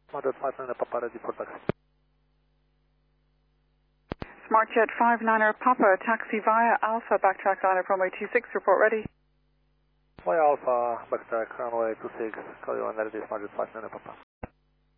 SmartJet 59 Papa ready for taxi. SmartJet 59er Papa, taxi via Alpha, backtrack line of runway 26, report ready. Via Alpha, backtrack runway 26, call you when ready, SmartJet 59 Papa.